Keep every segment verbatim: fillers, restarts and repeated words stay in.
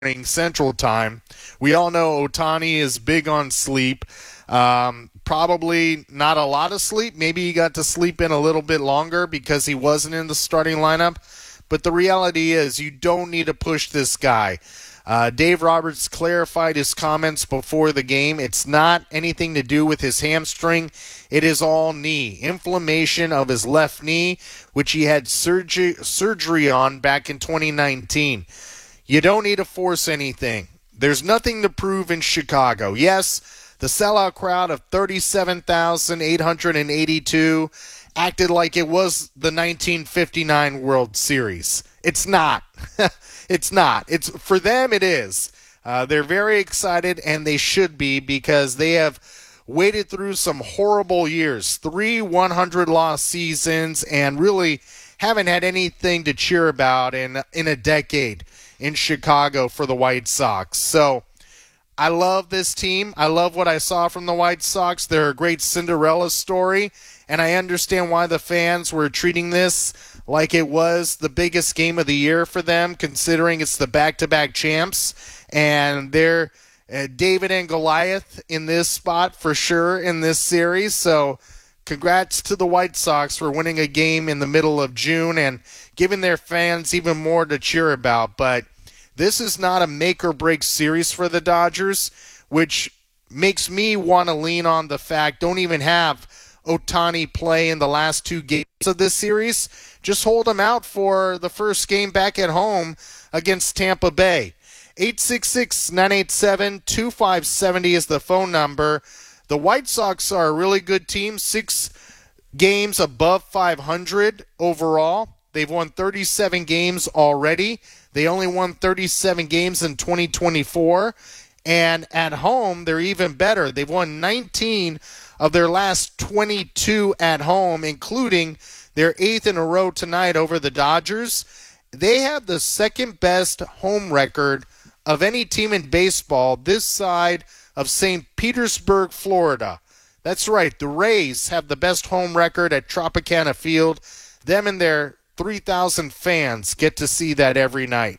Central Time. We all know Ohtani is big on sleep. Um, probably not a lot of sleep. Maybe he got to sleep in a little bit longer because he wasn't in the starting lineup. But the reality is you don't need to push this guy. Uh, Dave Roberts clarified his comments before the game. It's not anything to do with his hamstring. It is all knee. Inflammation of his left knee, which he had surgery, surgery on back in twenty nineteen. You don't need to force anything. There's nothing to prove in Chicago. Yes, the sellout crowd of thirty-seven thousand eight hundred eighty-two acted like it was the nineteen fifty-nine World Series. It's not. It's not. It's for them, it is. Uh, they're very excited, and they should be because they have waded through some horrible years. Three one hundred loss seasons, and really haven't had anything to cheer about in in a decade in Chicago for the White Sox. So I love this team. I love what I saw from the White Sox. They're a great Cinderella story, and I understand why the fans were treating this like it was the biggest game of the year for them, considering it's the back-to-back champs, and they're uh, David and Goliath in this spot for sure in this series. So congrats to the White Sox for winning a game in the middle of June and giving their fans even more to cheer about. But this is not a make-or-break series for the Dodgers, which makes me want to lean on the fact don't even have Ohtani play in the last two games of this series. Just hold him out for the first game back at home against Tampa Bay. eight six six, nine eight seven, two five seven zero is the phone number. The White Sox are a really good team, six games above five hundred overall. They've won thirty-seven games already. They only won thirty-seven games in twenty twenty-four. And at home, they're even better. They've won nineteen of their last twenty-two at home, including their eighth in a row tonight over the Dodgers. They have the second best home record of any team in baseball this side of Saint Petersburg, Florida. That's right. The Rays have the best home record at Tropicana Field. Them and their three thousand fans get to see that every night.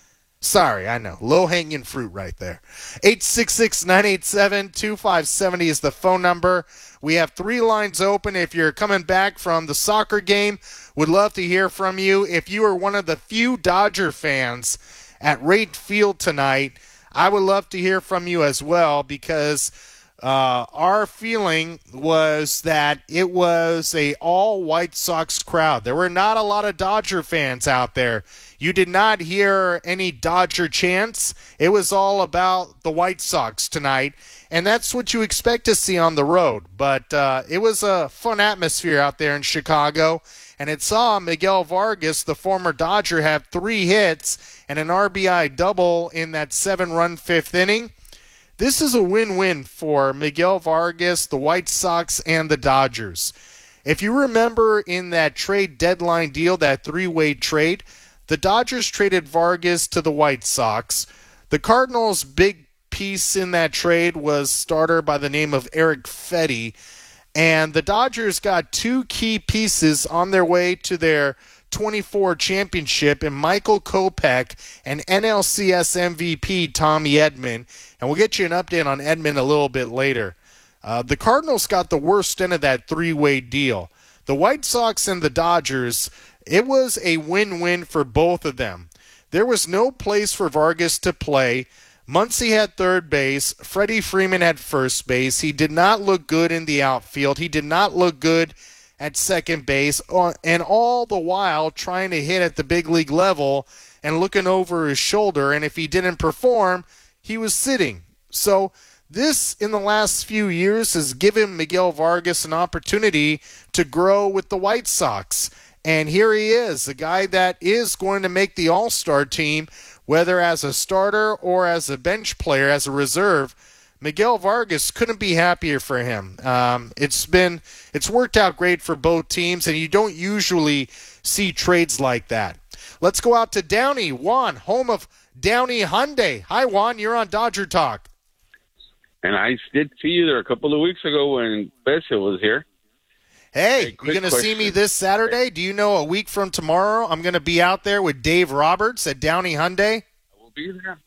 Sorry, I know. Low-hanging fruit right there. eight six six, nine eight seven, two five seven zero is the phone number. We have three lines open. If you're coming back from the soccer game, would love to hear from you. If you are one of the few Dodger fans at Rate Field tonight, I would love to hear from you as well because uh, our feeling was that it was a all White Sox crowd. There were not a lot of Dodger fans out there. You did not hear any Dodger chants. It was all about the White Sox tonight, and that's what you expect to see on the road. But uh, it was a fun atmosphere out there in Chicago, and it saw Miguel Vargas, the former Dodger, have three hits and an R B I double in that seven-run fifth inning. This is a win-win for Miguel Vargas, the White Sox, and the Dodgers. If you remember in that trade deadline deal, that three-way trade, the Dodgers traded Vargas to the White Sox. The Cardinals' big piece in that trade was starter by the name of Eric Fedde. And the Dodgers got two key pieces on their way to their twenty-four championship in Michael Kopech and N L C S M V P Tommy Edman. And we'll get you an update on Edman a little bit later. Uh, the Cardinals got the worst end of that three-way deal. The White Sox and the Dodgers, it was a win-win for both of them. There was no place for Vargas to play. Muncy had third base. Freddie Freeman had first base. He did not look good in the outfield. He did not look good at second base. And all the while trying to hit at the big league level and looking over his shoulder. And if he didn't perform, he was sitting. So this, in the last few years, has given Miguel Vargas an opportunity to grow with the White Sox. And here he is, a guy that is going to make the All-Star team, whether as a starter or as a bench player, as a reserve. Miguel Vargas couldn't be happier for him. Um, it's been, it's worked out great for both teams, and you don't usually see trades like that. Let's go out to Downey. Juan, home of Downey Hyundai. Hi, Juan. You're on Dodger Talk. And I did see you there a couple of weeks ago when Bessa was here. Hey, you going to see me this Saturday? Do you know a week from tomorrow I'm going to be out there with Dave Roberts at Downey Hyundai? I will be there.